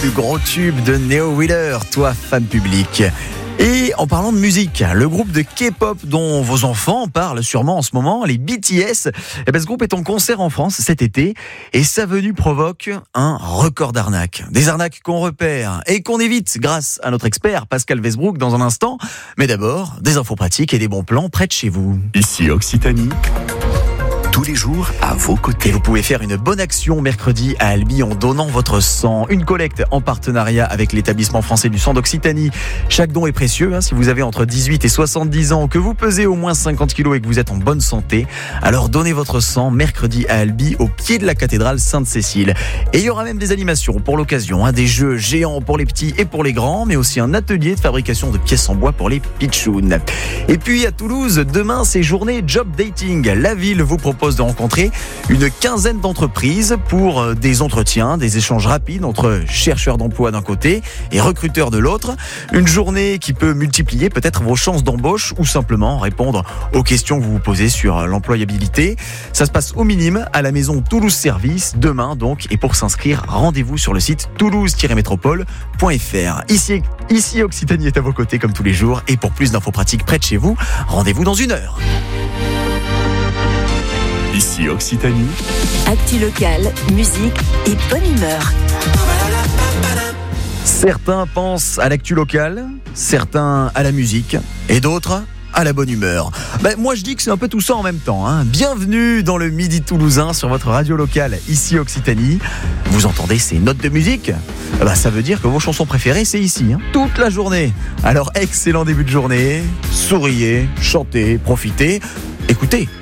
plus gros tube de Neo Wheeler, Toi femme publique. Et en parlant de musique, le groupe de K-pop dont vos enfants parlent sûrement en ce moment, les BTS, ce groupe est en concert en France cet été et sa venue provoque un record d'arnaques. Des arnaques qu'on repère et qu'on évite grâce à notre expert Pascal Westbrook dans un instant. Mais d'abord, des infos pratiques et des bons plans près de chez vous. Ici Occitanie, tous les jours à vos côtés. Et vous pouvez faire une bonne action mercredi à Albi en donnant votre sang. Une collecte en partenariat avec l'établissement français du sang d'Occitanie. Chaque don est précieux. Si vous avez entre 18 et 70 ans, que vous pesez au moins 50 kilos et que vous êtes en bonne santé, alors donnez votre sang mercredi à Albi au pied de la cathédrale Sainte-Cécile. Et il y aura même des animations pour l'occasion, des jeux géants pour les petits et pour les grands, mais aussi un atelier de fabrication de pièces en bois pour les pitchouns. Et puis à Toulouse, demain c'est journée job dating. La ville vous propose de rencontrer une quinzaine d'entreprises pour des entretiens, des échanges rapides entre chercheurs d'emploi d'un côté et recruteurs de l'autre. Une journée qui peut multiplier peut-être vos chances d'embauche ou simplement répondre aux questions que vous vous posez sur l'employabilité. Ça se passe au minimum à la maison Toulouse Service demain donc. Et pour s'inscrire, rendez-vous sur le site toulouse-métropole.fr. Ici Occitanie est à vos côtés comme tous les jours. Et pour plus d'infos pratiques près de chez vous, rendez-vous dans 1 heure. Ici Occitanie, actu locale, musique et bonne humeur. Certains pensent à l'actu locale, certains à la musique et d'autres à la bonne humeur. Moi je dis que c'est un peu tout ça en même temps. Bienvenue dans le Midi Toulousain sur votre radio locale ici Occitanie. Vous entendez ces notes de musique ? Ça veut dire que vos chansons préférées c'est ici, toute la journée. Alors excellent début de journée, souriez, chantez, profitez, écoutez.